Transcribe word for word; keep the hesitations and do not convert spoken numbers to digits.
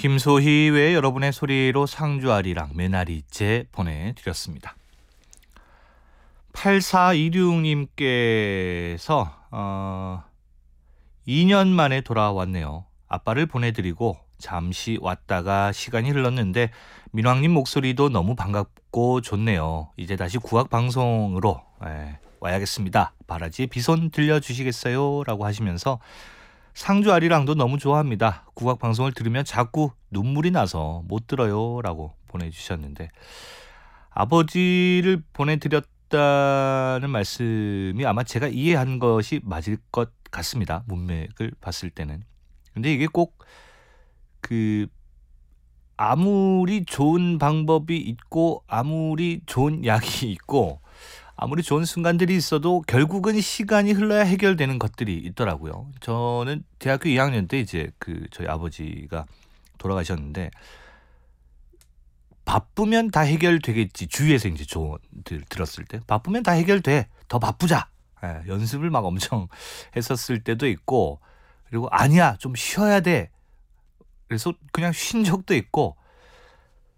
김소희 외에 여러분의 소리로 상주아리랑 메나리째 보내드렸습니다. 팔사이육님께서 어, 이 년 만에 돌아왔네요. 아빠를 보내드리고 잠시 왔다가 시간이 흘렀는데 민왕님 목소리도 너무 반갑고 좋네요. 이제 다시 국악방송으로 예, 와야겠습니다. 바라지 비손 들려주시겠어요? 라고 하시면서 상주아리랑도 너무 좋아합니다. 국악방송을 들으면 자꾸 눈물이 나서 못 들어요. 라고 보내주셨는데 아버지를 보내드렸다는 말씀이 아마 제가 이해한 것이 맞을 것 같습니다. 문맥을 봤을 때는. 근데 이게 꼭 그 아무리 좋은 방법이 있고 아무리 좋은 약이 있고 아무리 좋은 순간들이 있어도 결국은 시간이 흘러야 해결되는 것들이 있더라고요. 저는 대학교 이 학년 때 이제 그 저희 아버지가 돌아가셨는데 바쁘면 다 해결되겠지. 주위에서 이제 조언들 들었을 때 바쁘면 다 해결돼. 더 바쁘자. 예, 연습을 막 엄청 했었을 때도 있고 그리고 아니야 좀 쉬어야 돼. 그래서 그냥 쉰 적도 있고